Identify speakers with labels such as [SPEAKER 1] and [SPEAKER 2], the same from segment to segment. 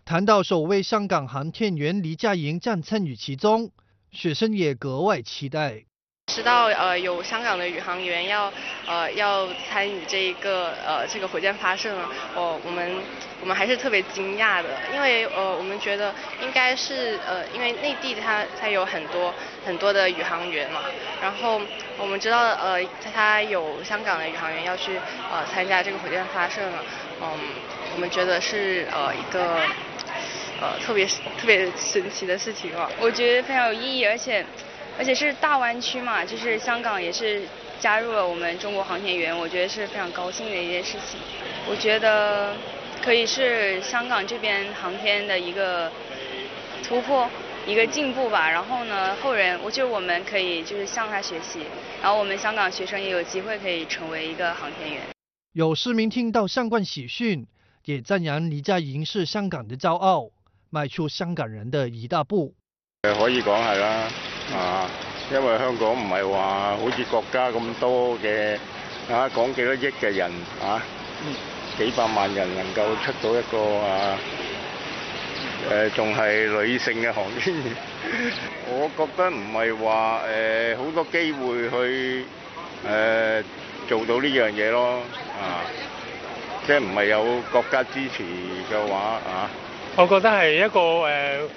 [SPEAKER 1] 谈到首位香港航天员黎佳莹将参与其中，学生也格外期待。
[SPEAKER 2] 知道有香港的宇航员要参与这个火箭发射呢，我们还是特别惊讶的，因为我们觉得应该是因为内地它有很多的宇航员嘛，然后我们知道它有香港的宇航员要去参加这个火箭发射呢，我们觉得是一个特别神奇的事情啊，
[SPEAKER 3] 我觉得非常有意义，而且是大湾区嘛，就是香港也是加入了我们中国航天员，我觉得是非常高兴的一件事情。我觉得可以是香港这边航天的一个突破，一个进步吧。然后呢，后人我觉得我们可以就是向他学习，然后我们香港学生也有机会可以成为一个航天员。
[SPEAKER 1] 有市民听到相关喜讯，也赞扬黎佳莹是香港的骄傲，迈出香港人的一大步。
[SPEAKER 4] 可以講係啦，因為香港唔係話好似國家咁多嘅講幾多億嘅人幾百萬人能夠出到一個仲係女性嘅航天員，我覺得唔係話好多機會去做到呢樣嘢咯，即係唔係有國家支持嘅話
[SPEAKER 5] 我覺得係一個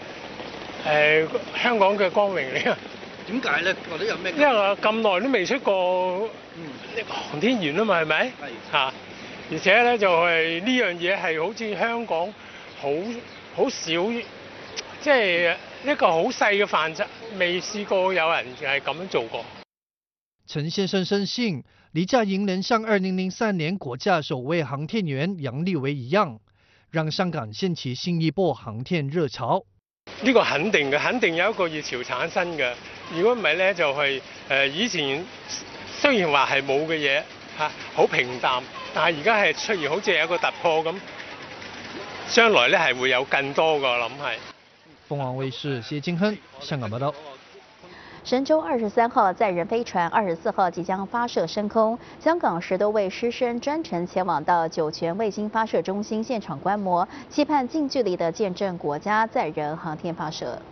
[SPEAKER 5] 香港嘅光榮嚟啊！
[SPEAKER 1] 點解咧？覺得有咩？
[SPEAKER 5] 因為我咁耐都未出過航天員啊嘛，係咪？係嚇，而且咧就係呢樣嘢係好似香港好少，即係一個好細嘅範疇，未試過有人係咁樣做過。
[SPEAKER 1] 陳先生深信，黎佳莹能像2003年國家首位航天員楊利偉一樣，讓香港掀起新一波航天熱潮。
[SPEAKER 5] 呢個肯定嘅，肯定有一個熱潮產生嘅。如果唔係咧，就係以前雖然話係冇嘅嘢好平淡，但係而家係出現好似有一個突破咁，將來咧係會有更多嘅，我諗係。
[SPEAKER 1] 鳳凰衛視謝金亨香港報道。
[SPEAKER 6] 神舟23號載人飛船24號即將發射升空，香港10多位師生專程前往到酒泉衛星發射中心現場觀摩，期盼近距離地見證國家載人航天發射。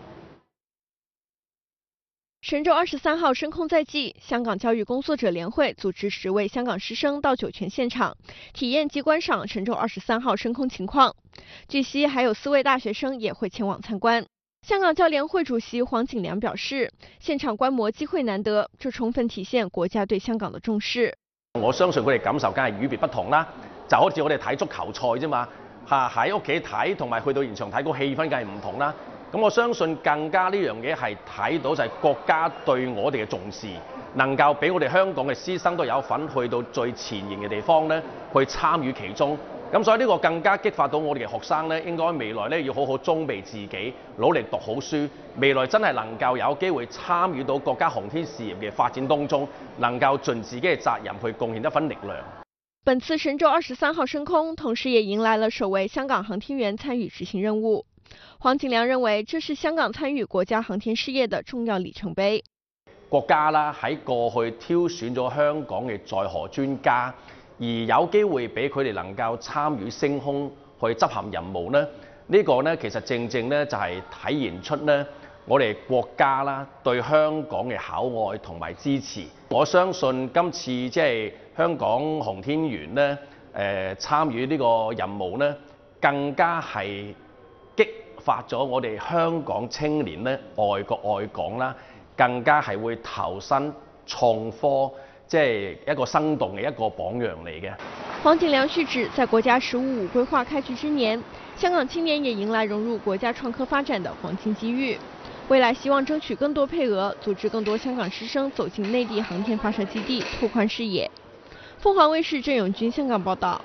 [SPEAKER 7] 神舟23號升空在即，香港教育工作者聯會組織10位香港師生到酒泉現場體驗及觀賞神舟23號升空情況。據悉，還有4位大學生也會前往參觀。香港教聯會主席黃錦良表示，現場觀摩機會難得，這充分體現國家對香港的重視。
[SPEAKER 8] 我相信佢哋感受梗係與別不同啦，就好似我哋睇足球賽啫嘛，喺屋企睇同埋去到現場睇個氣氛梗係唔同啦。咁我相信更加呢樣嘢係睇到就係國家對我哋嘅重視，能夠俾我哋香港嘅師生都有份去到最前沿嘅地方咧，去參與其中。咁所以呢個更加激發到我哋嘅學生咧，應該未來咧要好好裝備自己，努力讀好書，未來真係能夠有機會參與到國家航天事業嘅發展當中，能夠盡自己嘅責任去貢獻一分力量。
[SPEAKER 7] 本次神舟23號升空，同時也迎來了首位香港航天員參與執行任務。黃錦良認為，這是香港參與國家航天事業的重要里程碑。
[SPEAKER 8] 國家啦喺過去挑選咗香港嘅載荷專家，而有機會俾佢哋能夠參與升空去執行任務呢，呢個呢其實正正呢就係體現出呢我哋國家啦對香港嘅厚愛同埋支持。我相信今次即係香港航天員呢參與呢個任務呢，更加係激發咗我哋香港青年呢愛國愛港啦，更加係會投身創科。即係一個生動嘅一個榜樣嚟嘅。
[SPEAKER 7] 黃錦良續指，在國家"十五五"規劃開局之年，香港青年也迎來融入國家創科發展的黃金機遇。未來希望爭取更多配額，組織更多香港師生走進內地航天發射基地，拓寬視野。鳳凰衛視鄭永軍香港報道。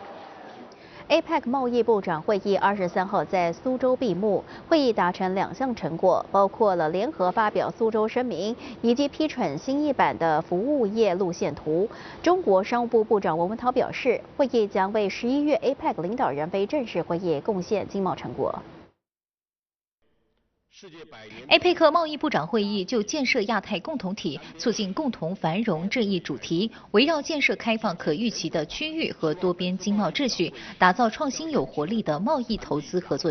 [SPEAKER 6] APEC 貿易部長會議23號在蘇州閉幕，會議達成2項成果，包括了聯合發表蘇州聲明，以及批准新一版的服務業路線圖。中國商務部部長王文濤表示，會議將為11月 APEC 領導人非正式會議貢獻經貿成果。
[SPEAKER 9] APEC 貿易部長會議就建設亞太共同體、促進共同繁榮這一主題，圍繞建設開放可預期的區域和多邊經貿秩序，打造創新有活力的貿易投資合作